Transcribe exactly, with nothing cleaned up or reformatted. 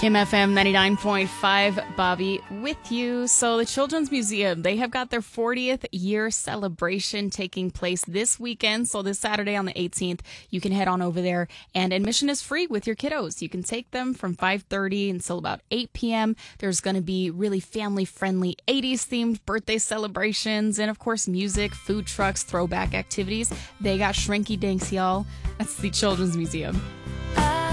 Kim F M ninety-nine point five, Bobby with you. So the Children's Museum, they have got their fortieth year celebration taking place this weekend. So this Saturday on the eighteenth, you can head on over there, and admission is free with your kiddos. You can take them from five thirty until about eight p.m. There's going to be really family-friendly eighties themed birthday celebrations, and of course music, food trucks, throwback activities. They got Shrinky Dinks, y'all. That's the Children's Museum.